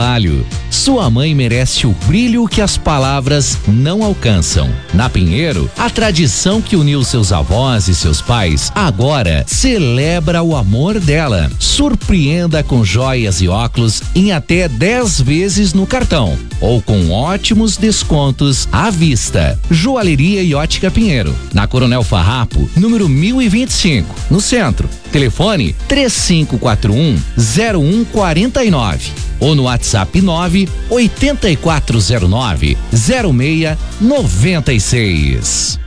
trabalho. Sua mãe merece o brilho que as palavras não alcançam. Na Pinheiro, a tradição que uniu seus avós e seus pais agora celebra o amor dela. Surpreenda com joias e óculos em até 10 vezes no cartão ou com ótimos descontos à vista. Joalheria e Ótica Pinheiro, na Coronel Farrapo, número 1025, no centro. Telefone 3541-0149 ou no WhatsApp 98409-0696.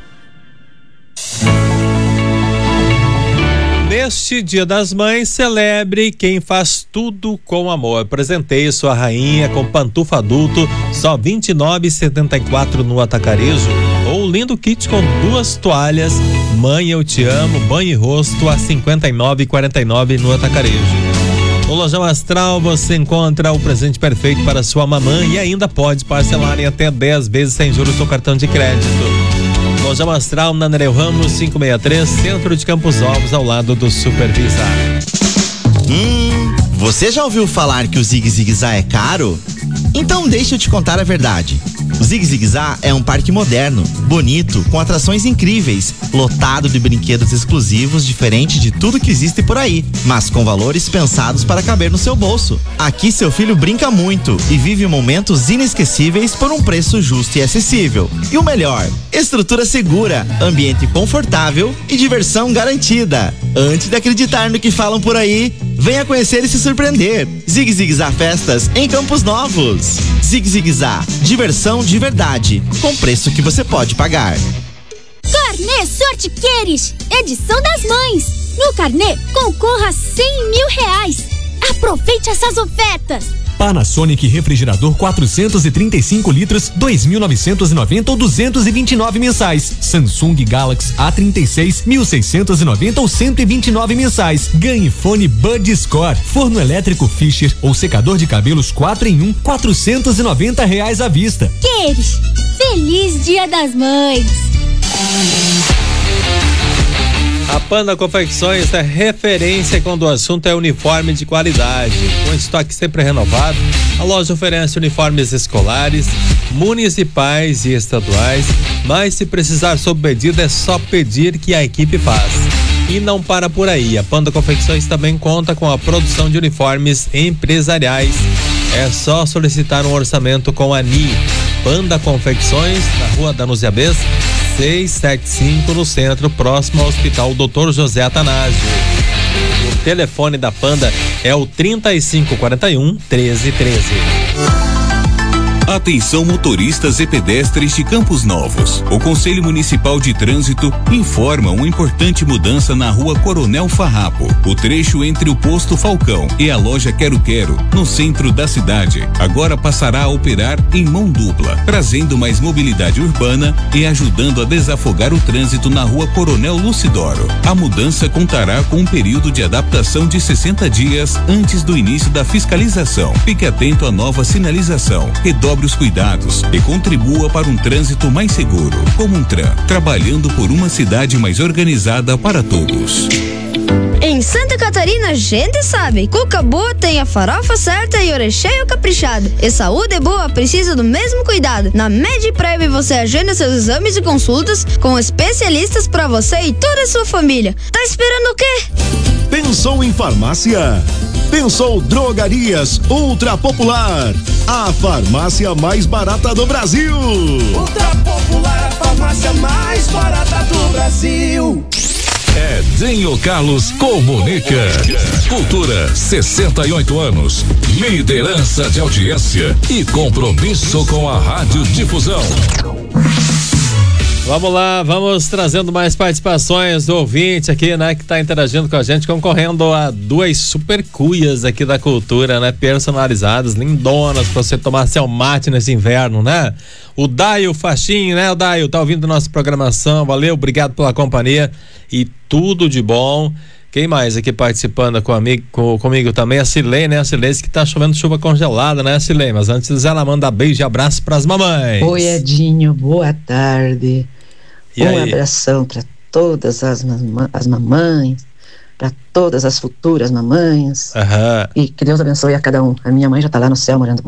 Neste Dia das Mães, celebre quem faz tudo com amor. Apresentei sua rainha com pantufa adulto, só R$ 29,74 no Atacarejo. Ou lindo kit com 2 toalhas, Mãe Eu Te Amo, banho e rosto, a R$ 59,49 no Atacarejo. No Lojão Astral você encontra o presente perfeito para sua mamãe e ainda pode parcelar em até 10 vezes sem juros no cartão de crédito. Lojão Astral na Nereu Ramos 563, centro de Campos Novos, ao lado do Supervisa. Você já ouviu falar que o Zig Zig Zá é caro? Então deixa eu te contar a verdade. O Zig Zig Zá é um parque moderno, bonito, com atrações incríveis, lotado de brinquedos exclusivos, diferente de tudo que existe por aí, mas com valores pensados para caber no seu bolso. Aqui seu filho brinca muito e vive momentos inesquecíveis por um preço justo e acessível. E o melhor, estrutura segura, ambiente confortável e diversão garantida. Antes de acreditar no que falam por aí, venha conhecer e se surpreender. Zig Zig Zá Festas em Campos Novos. Zig Zig Zá, diversão de verdade, com preço que você pode pagar. Carnê Sortiqueires, edição das mães. No carnê, concorra a R$100.000. Aproveite essas ofertas. Panasonic refrigerador 435 litros, 2.990 ou 229 mensais. Samsung Galaxy A36, 1.690 ou 129 mensais. Ganhe fone Bud Score, forno elétrico Fischer ou secador de cabelos 4 em 1, R$490 à vista. Queires, feliz Dia das Mães. A Panda Confecções é referência quando o assunto é uniforme de qualidade. Com estoque sempre renovado, a loja oferece uniformes escolares, municipais e estaduais, mas se precisar sob medida é só pedir que a equipe faz. E não para por aí, a Panda Confecções também conta com a produção de uniformes empresariais. É só solicitar um orçamento com a NI. Panda Confecções, na Rua Danusiabês 675, no centro, próximo ao Hospital Dr. José Atanásio. O telefone da Panda é o 3541-1313. Atenção motoristas e pedestres de Campos Novos. O Conselho Municipal de Trânsito informa uma importante mudança na Rua Coronel Farrapo. O trecho entre o Posto Falcão e a loja Quero Quero, no centro da cidade, agora passará a operar em mão dupla, trazendo mais mobilidade urbana e ajudando a desafogar o trânsito na Rua Coronel Lucidoro. A mudança contará com um período de adaptação de 60 dias antes do início da fiscalização. Fique atento à nova sinalização. Redobre os cuidados e contribua para um trânsito mais seguro. Comuntran, trabalhando por uma cidade mais organizada para todos. Em Santa Catarina, a gente sabe, cuca boa tem a farofa certa e orecheio caprichado. E saúde boa precisa do mesmo cuidado. Na Mediprev você agenda seus exames e consultas com especialistas para você e toda a sua família. Tá esperando o quê? Pensou em farmácia? Pensou Drogarias Ultra Popular, a farmácia mais barata do Brasil. Ultra Popular, a farmácia mais barata do Brasil. Edinho Carlos comunica. Cultura, 68 anos. Liderança de audiência e compromisso com a radiodifusão. Vamos lá, vamos trazendo mais participações do ouvinte aqui, né, que tá interagindo com a gente, concorrendo a 2 super cuias aqui da Cultura, né, personalizadas, lindonas, pra você tomar seu mate nesse inverno, né? O Daio Faxin, né, o Daio, tá ouvindo nossa programação, valeu, obrigado pela companhia e tudo de bom. Quem mais aqui participando comigo também? A Cilei, né? A Cilei que tá chovendo chuva congelada, né, Cilei? Mas antes ela manda beijo e abraço pras mamães. Oi, Edinho, boa tarde. E aí? Abração para todas as mamães, para todas as futuras mamães. Aham. E que Deus abençoe a cada um. A minha mãe já tá lá no céu morando